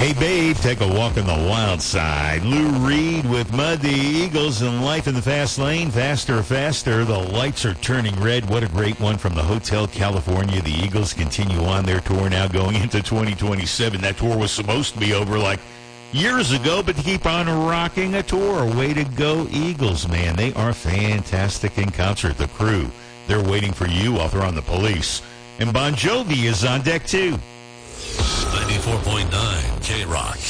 Hey, babe, take a walk on the wild side. Lou Reed with Mud, the Eagles, and life in the fast lane. Faster, faster. The lights are turning red. What a great one from the Hotel California. The Eagles continue on their tour now going into 2027. That tour was supposed to be over like years ago, but to keep on rocking a tour. Way to go, Eagles, man. They are fantastic in concert. The Crew, they're waiting for you while they're on the Police. And Bon Jovi is on deck, too. 94.9 K-Rock.